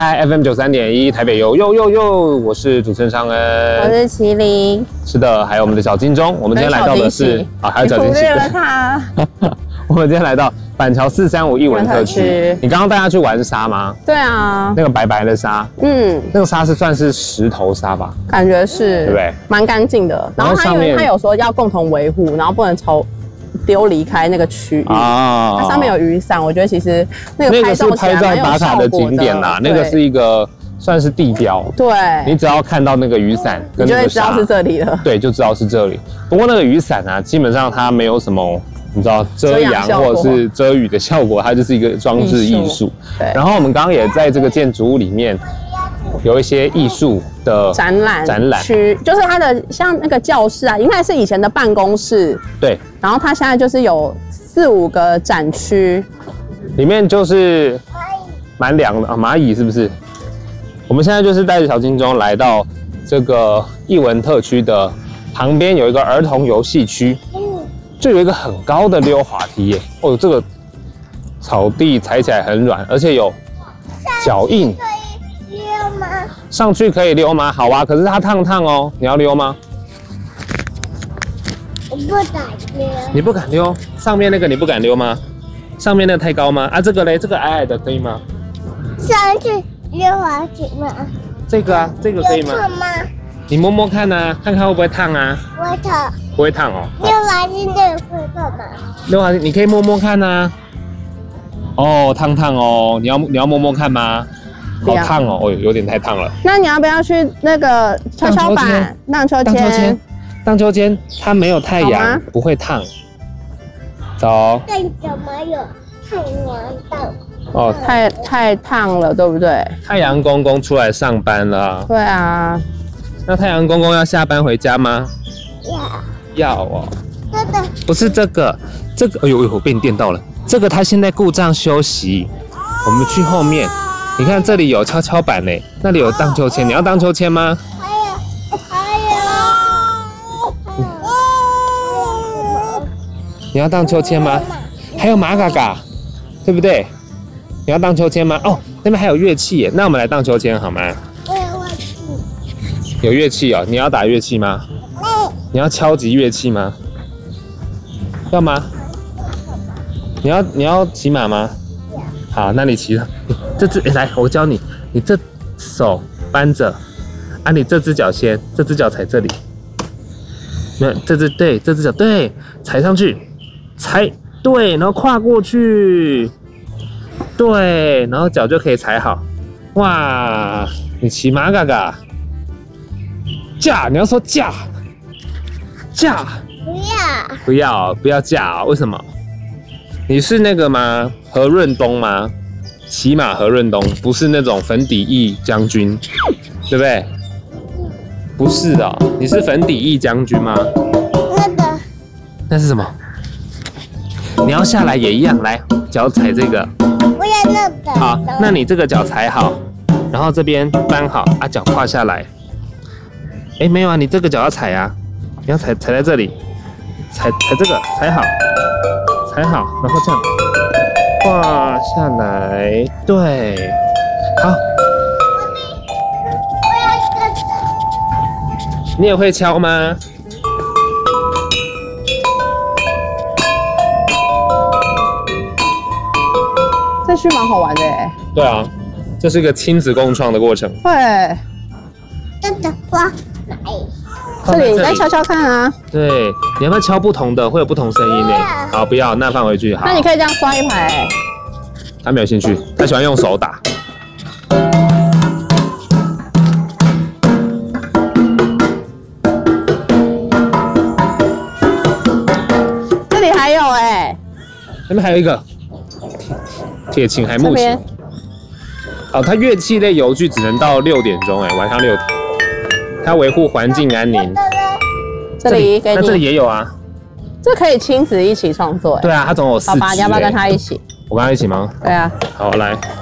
嗨 ，FM 93.1台北yo，我是主持人尚恩， 我是麒麟， 是的，还有我们的小金钟，我们今天来到的是还有小惊喜， 忽略了他。 我们今天来到板桥435艺文特区。你刚刚带他去玩沙吗？ 对啊， 那个白白的沙，那个沙是算是石头沙吧？ 感觉是， 对不对？ 蛮干净的。然后他因为他有说要共同维护，然后不能丢离开那个区域啊。它上面有雨伞，我觉得其实那个是拍照打卡的景点啦，那个是一个算是地标。对，你只要看到那个雨伞跟那个沙， 你就会知道是这里了。 对，就知道是这里。不过那个雨伞啊，基本上它没有什么。你知道遮阳或者是遮雨的效果，它就是一个装置艺术。然后我们刚刚也在这个建筑物里面有一些艺术的展览区，就是它的像那个教室啊，应该是以前的办公室。 对。 然后它现在就是有4、5个展区， 里面就是蛮凉的啊，蚂蚁是不是？我们现在就是带着小金钟来到这个艺文特区的旁边，有一个儿童游戏区。就有一个很高的溜滑梯耶！哦，这个草地踩起来很软，而且有脚印。可以溜吗？上去可以溜吗？好啊，可是它烫烫哦，你要溜吗？ 我不敢溜。 你不敢溜？上面那个你不敢溜吗？上面那个太高吗？啊，这个嘞，这个矮矮的可以吗？ 上去溜滑梯吗？ 这个啊，这个可以吗？ 烫吗？ 你摸摸看啊，看看会不会烫啊？ 不会烫。 不会烫哦。 溜滑梯那个会干嘛？ 溜滑梯你可以摸摸看啊。哦，烫烫哦，你要摸摸看吗？好烫哦，哦，有点太烫了。 那你要不要去那个跷跷板、荡秋千？ 荡秋千它没有太阳，不会烫。走。 但怎么有太阳到？ 哦， 太烫了，对不对？ 太阳公公出来上班了。 对啊。 那太阳公公要下班回家吗？要哦。 真的。 不是这个，哎呦，我被你电到了。这个他现在故障休息。我们去后面，你看这里有跷跷板呢，那里有荡秋千。你要荡秋千吗？ 还有。 你要荡秋千吗？还有马嘎嘎，对不对？你要荡秋千吗？哦，那边还有乐器耶，那我们来荡秋千好吗？有乐器哦，你要打乐器吗？你要敲击乐器吗？要吗？你要骑马吗？好，那你骑了。这只来，我教你，你这手扳着，啊，你这只脚先，这只脚踩这里。没有，这只脚对，踩上去，踩对，然后跨过去，对，然后脚就可以踩好。哇，你骑马嘎嘎。驾，你要说驾，不要驾哦，为什么？你是那个吗？何润东吗？骑马何润东，不是那种粉底翼将军，对不对？不是的，你是粉底翼将军吗？那是什么？你要下来也一样，来，脚踩这个。 我要那个。 好，那你这个脚踩好，然后这边扳好，啊，脚跨下来。哎，没有啊，你这个脚要踩啊，你要踩在这里，踩这个，踩好，然后这样挂下来，对，好。 我要这个。 你也会敲吗？ 这区蛮好玩的哎。 对啊，这是一个亲子共创的过程。 对。 真的花。 这里你再敲敲看啊。 对，你要不要敲不同的？会有不同声音呢。好，不要，那放回去。好。 那你可以这样刷一排。 他没有兴趣，他喜欢用手打。 这里还有哎。 那边还有一个铁琴还木琴。哦，它乐器类游具只能到6点钟哎，晚上6点。它维护环境安宁。 这里给你。 那这里也有啊。 这可以亲子一起创作。 对啊，它总有4只。 好吧，你要不要跟他一起？ 我跟他一起吗？ 对啊。 好，来。